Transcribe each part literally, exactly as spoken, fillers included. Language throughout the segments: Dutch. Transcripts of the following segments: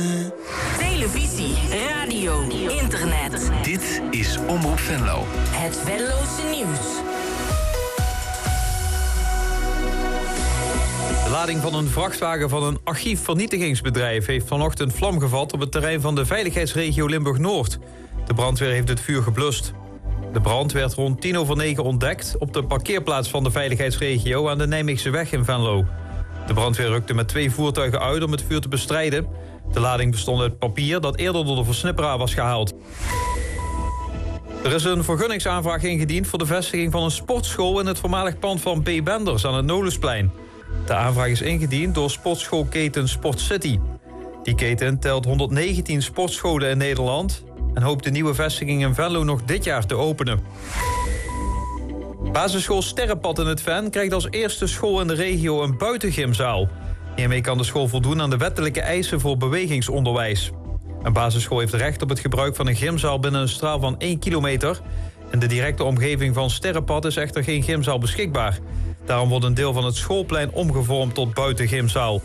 Televisie, radio, internet. Dit is Omroep Venlo. Het Venlose nieuws. De lading van een vrachtwagen van een archiefvernietigingsbedrijf heeft vanochtend vlam gevat op het terrein van de veiligheidsregio Limburg-Noord. De brandweer heeft het vuur geblust. De brand werd rond tien over negen ontdekt op de parkeerplaats van de veiligheidsregio aan de Nijmeegseweg in Venlo. De brandweer rukte met twee voertuigen uit om het vuur te bestrijden. De lading bestond uit papier dat eerder door de versnipperaar was gehaald. Er is een vergunningsaanvraag ingediend voor de vestiging van een sportschool in het voormalig pand van B. Benders aan het Nolensplein. De aanvraag is ingediend door sportschoolketen Sport City. Die keten telt honderdnegentien sportscholen in Nederland en hoopt de nieuwe vestiging in Venlo nog dit jaar te openen. Basisschool Sterrenpad in het Ven krijgt als eerste school in de regio een buitengymzaal. Hiermee kan de school voldoen aan de wettelijke eisen voor bewegingsonderwijs. Een basisschool heeft recht op het gebruik van een gymzaal binnen een straal van één kilometer. In de directe omgeving van Sterrenpad is echter geen gymzaal beschikbaar. Daarom wordt een deel van het schoolplein omgevormd tot buitengymzaal.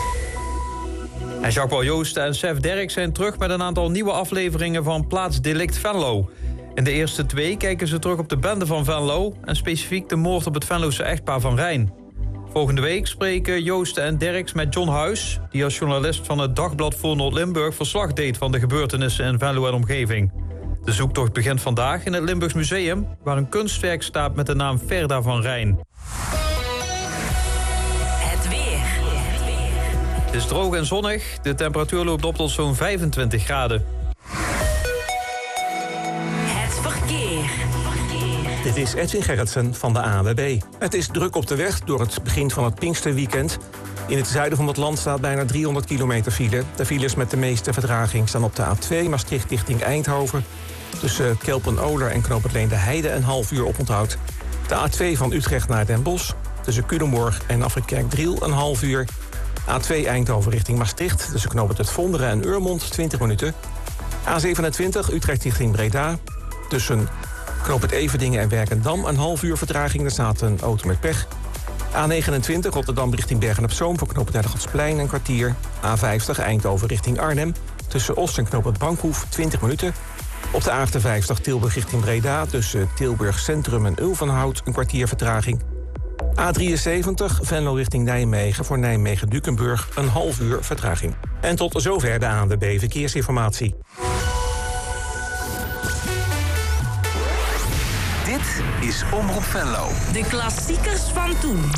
En Jacques-Paul Joosten en Sef Derks zijn terug met een aantal nieuwe afleveringen van Plaatsdelict Venlo. In de eerste twee kijken ze terug op de bende van Venlo en specifiek de moord op het Venlose echtpaar Van Rijn. Volgende week spreken Joosten en Derks met John Huis, die als journalist van het Dagblad voor Noord-Limburg verslag deed van de gebeurtenissen in Venlo en omgeving. De zoektocht begint vandaag in het Limburgs Museum, waar een kunstwerk staat met de naam Verda van Rijn. Het weer. Het is droog en zonnig. De temperatuur loopt op tot zo'n vijfentwintig graden. Het verkeer. Dit is Edwin Gerritsen van de A N W B. Het is druk op de weg door het begin van het Pinksterweekend. In het zuiden van het land staat bijna driehonderd kilometer file. De files met de meeste vertraging staan op de A twee Maastricht richting Eindhoven. Tussen Kelpen-Oler en Knoop het Leende Heide een half uur oponthoud. De A twee van Utrecht naar Den Bosch. Tussen Culemborg en Afrikkerk-Driel een half uur. A twee Eindhoven richting Maastricht. Tussen Knoop het Vonderen en Urmond twintig minuten. A zevenentwintig Utrecht richting Breda. Tussen Knoop het Everdingen en Werkendam een half uur vertraging. Er staat een auto met pech. A negenentwintig Rotterdam richting Bergen-op-Zoom voor Knoop het Herdegatsplein een kwartier. A vijftig Eindhoven richting Arnhem. Tussen Oost en Knoop het Bankhoef twintig minuten. Op de A achtenvijftig Tilburg richting Breda. Tussen Tilburg Centrum en Ulvenhout een kwartier vertraging. A drieënzeventig Venlo richting Nijmegen voor Nijmegen-Dukenburg een half uur vertraging. En tot zover de A N W B Verkeersinformatie. Dit is Omroep Venlo. De klassiekers van toen.